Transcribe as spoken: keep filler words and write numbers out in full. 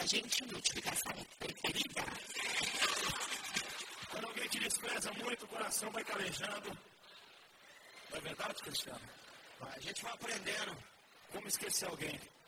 gente multiplicação preferida. Quando alguém te despreza muito, o coração vai calejando. Não é verdade, Cristiano? A gente vai aprendendo como esquecer alguém.